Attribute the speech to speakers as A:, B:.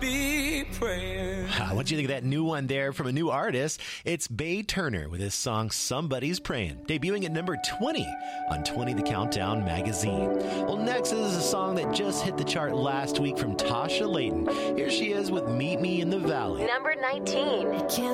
A: be praying.
B: What do you think of that new one there from a new artist? It's Bay Turner with his song Somebody's Praying, debuting at number 20 on 20 The Countdown magazine. Well, next is a song that just hit the chart last week from Tasha Layton. Here she is with Meet Me in the Valley.
C: Number 19.